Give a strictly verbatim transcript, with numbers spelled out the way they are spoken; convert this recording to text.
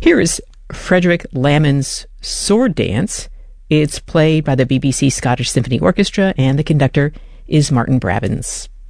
Here is Frederick Lamon's Sword Dance. It's played by the B B C Scottish Symphony Orchestra, and the conductor is Martin Brabbins.